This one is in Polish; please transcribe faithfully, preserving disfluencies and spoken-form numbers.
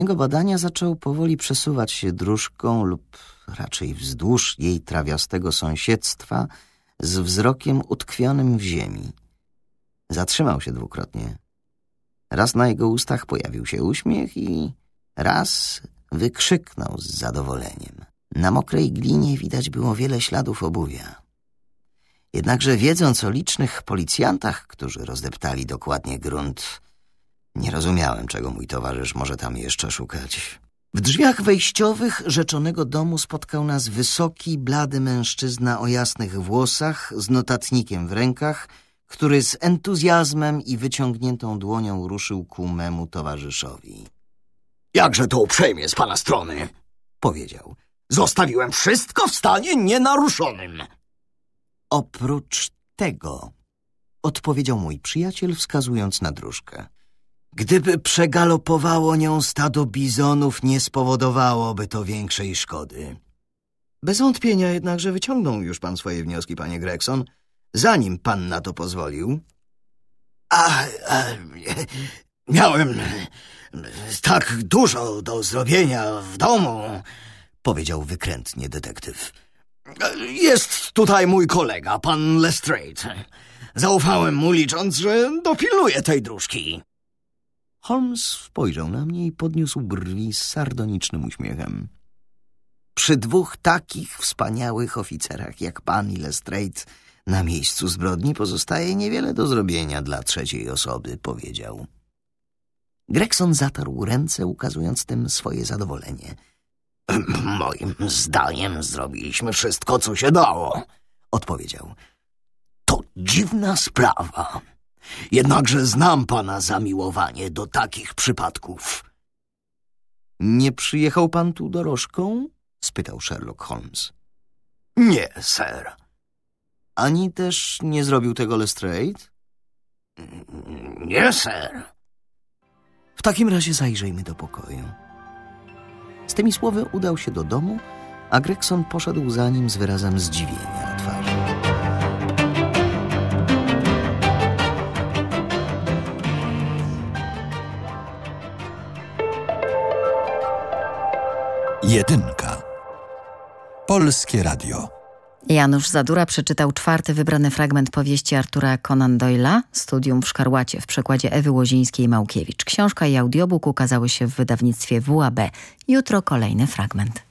Jego badania zaczął powoli przesuwać się dróżką lub raczej wzdłuż jej trawiastego sąsiedztwa z wzrokiem utkwionym w ziemi. Zatrzymał się dwukrotnie. Raz na jego ustach pojawił się uśmiech i raz wykrzyknął z zadowoleniem. Na mokrej glinie widać było wiele śladów obuwia. Jednakże wiedząc o licznych policjantach, którzy rozdeptali dokładnie grunt, nie rozumiałem, czego mój towarzysz może tam jeszcze szukać. W drzwiach wejściowych rzeczonego domu spotkał nas wysoki, blady mężczyzna o jasnych włosach z notatnikiem w rękach, który z entuzjazmem i wyciągniętą dłonią ruszył ku memu towarzyszowi. Jakże to uprzejmie z pana strony, powiedział. Zostawiłem wszystko w stanie nienaruszonym. Oprócz tego, odpowiedział mój przyjaciel, wskazując na dróżkę. Gdyby przegalopowało nią stado bizonów, nie spowodowałoby to większej szkody. Bez wątpienia jednakże wyciągnął już pan swoje wnioski, panie Gregson, zanim pan na to pozwolił. A, a miałem tak dużo do zrobienia w domu, powiedział wykrętnie detektyw. Jest tutaj mój kolega, pan Lestrade. Zaufałem mu, licząc, że dopilnuje tej dróżki. Holmes spojrzał na mnie i podniósł brwi z sardonicznym uśmiechem. Przy dwóch takich wspaniałych oficerach jak pan i Lestrade na miejscu zbrodni pozostaje niewiele do zrobienia dla trzeciej osoby, powiedział. Gregson zatarł ręce, ukazując tym swoje zadowolenie. Moim zdaniem zrobiliśmy wszystko, co się dało, odpowiedział. To dziwna sprawa. Jednakże znam pana zamiłowanie do takich przypadków. Nie przyjechał pan tu dorożką? Spytał Sherlock Holmes. Nie, sir. Ani też nie zrobił tego Lestrade? Nie, sir. W takim razie zajrzyjmy do pokoju. Z tymi słowy udał się do domu, a Gregson poszedł za nim z wyrazem zdziwienia na twarzy. Jedynka. Polskie Radio. Janusz Zadura przeczytał czwarty wybrany fragment powieści Artura Conan Doyle'a Studium w szkarłacie w przekładzie Ewy Łozińskiej-Małkiewicz. Książka i audiobook ukazały się w wydawnictwie W A B. Jutro kolejny fragment.